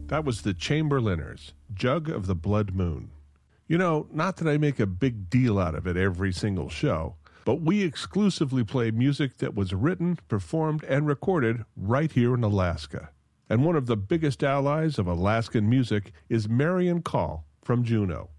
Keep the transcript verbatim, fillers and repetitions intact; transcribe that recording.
That was the Chamberliners, Jug of the Blood Moon. You know, not that I make a big deal out of it every single show, but we exclusively play music that was written, performed, and recorded right here in Alaska. And one of the biggest allies of Alaskan music is Marian Call from Juneau.